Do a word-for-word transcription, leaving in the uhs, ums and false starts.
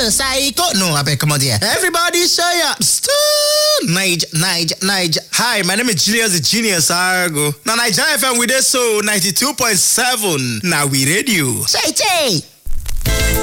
psycho. No, I beg, come on here. Everybody show up. Nige, Nige, Nige. Hi, my name is Julius the Genius Argo. Now, Nigeria F M with this so ninety-two point seven. Now we radio. Say, say.